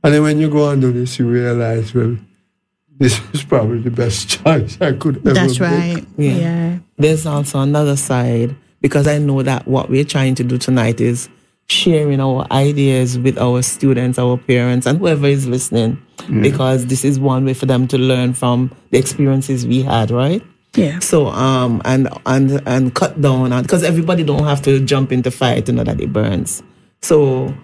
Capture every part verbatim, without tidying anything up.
And then when you go and do this, you realize, well, this is probably the best choice I could ever That's make. right. Yeah. yeah. There's also another side, because I know that what we're trying to do tonight is sharing our ideas with our students, our parents, and whoever is listening, mm. because this is one way for them to learn from the experiences we had, right? Yeah. So, um, and and and cut down on, because everybody don't have to jump into fire to know that it burns. So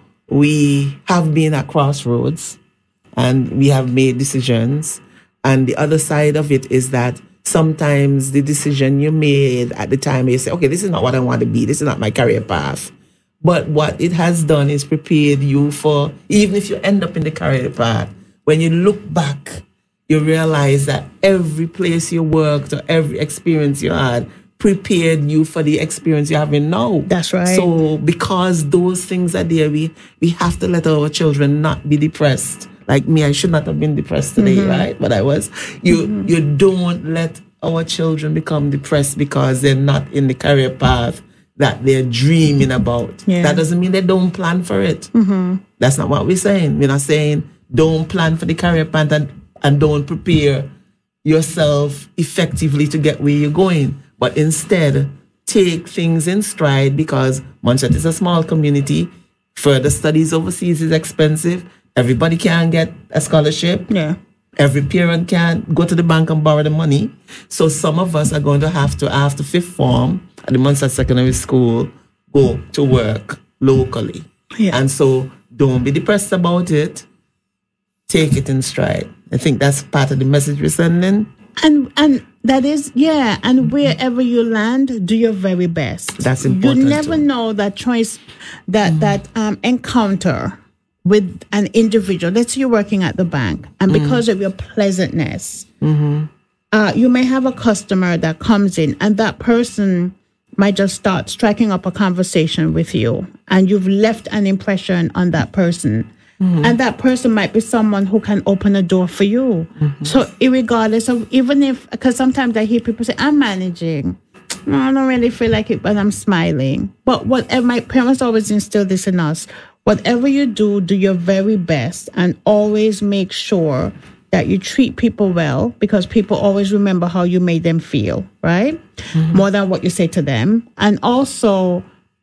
we have been at crossroads, and we have made decisions. And the other side of it is that sometimes the decision you made at the time, you say, okay, this is not what I want to be. This is not my career path. But what it has done is prepared you for, even if you end up in the career path, when you look back, you realize that every place you worked or every experience you had prepared you for the experience you're having now. That's right. So because those things are there, we, we have to let our children not be depressed. Like me, I should not have been depressed today, mm-hmm. right? But I was. You mm-hmm. you don't let our children become depressed because they're not in the career path that they're dreaming about. Yeah. That doesn't mean they don't plan for it. Mm-hmm. That's not what we're saying. We're not saying don't plan for the career path and, and don't prepare yourself effectively to get where you're going. But instead, take things in stride, because Monchet is a small community. Further studies overseas is expensive. Everybody can get a scholarship. Yeah. Every parent can go to the bank and borrow the money. So some of us are going to have to, after fifth form at the Monchet Secondary School, go to work locally. Yeah. And so don't be depressed about it. Take it in stride. I think that's part of the message we're sending. And and that is, yeah, and wherever you land, do your very best. That's important. You never too. know that choice, that, mm-hmm. that um, encounter with an individual. Let's say you're working at the bank, and because mm-hmm. of your pleasantness, mm-hmm. uh, you may have a customer that comes in, and that person might just start striking up a conversation with you, and you've left an impression on that person. Mm-hmm. And that person might be someone who can open a door for you. Mm-hmm. So irregardless of, even if, because sometimes I hear people say, I'm managing. No, I don't really feel like it, but I'm smiling. But whatever, my parents always instill this in us. Whatever you do, do your very best, and always make sure that you treat people well, because people always remember how you made them feel, right? Mm-hmm. More than what you say to them. And also,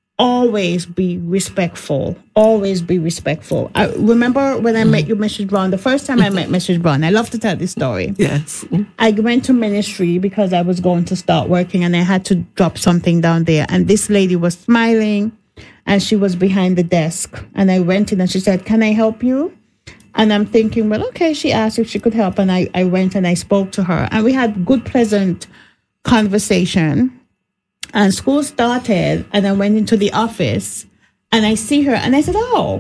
always be respectful. Always be respectful. I remember when I mm. met you, Missus Brown, the first time I met Missus Brown, I love to tell this story. Yes. I went to ministry because I was going to start working, and I had to drop something down there. And this lady was smiling, and she was behind the desk. And I went in and she said, can I help you? And I'm thinking, well, okay, she asked if she could help. And I, I went and I spoke to her, and we had good, pleasant conversation. And school started, and I went into the office, and I see her, and I said, oh.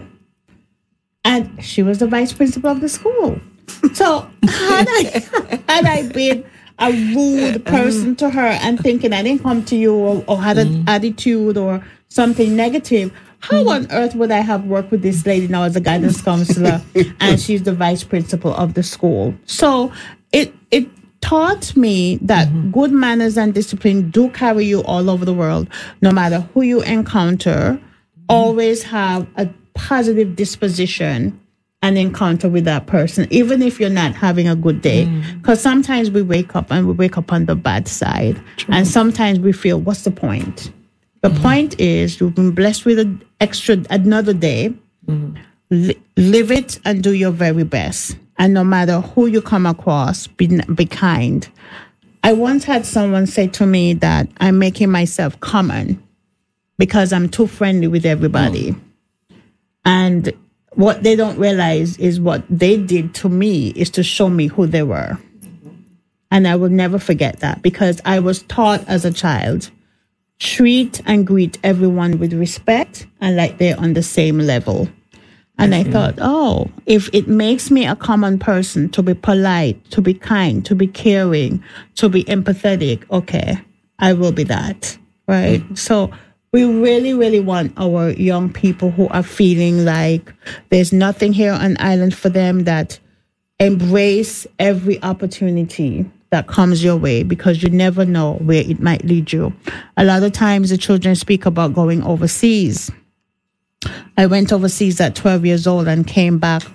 And she was the vice principal of the school. So had I, had I been a rude person to her and thinking I didn't come to you, or, or had an mm. attitude or something negative, how mm. on earth would I have worked with this lady now as a guidance counselor, and she's the vice principal of the school? So it it taught me that mm-hmm. good manners and discipline do carry you all over the world. No matter who you encounter, mm-hmm. always have a positive disposition and encounter with that person, even if you're not having a good day. Because mm-hmm. sometimes we wake up and we wake up on the bad side. True. And sometimes we feel, what's the point? The mm-hmm. point is you've been blessed with an extra, another day. Mm-hmm. Li- live it and do your very best. And no matter who you come across, be, be kind. I once had someone say to me that I'm making myself common because I'm too friendly with everybody. Mm. And what they don't realize is what they did to me is to show me who they were. And I will never forget that, because I was taught as a child, treat and greet everyone with respect and like they're on the same level. And I thought, oh, if it makes me a common person to be polite, to be kind, to be caring, to be empathetic, okay, I will be that, right? Mm-hmm. So we really, really want our young people who are feeling like there's nothing here on island for them, that embrace every opportunity that comes your way, because you never know where it might lead you. A lot of times the children speak about going overseas. I went overseas at twelve years old and came back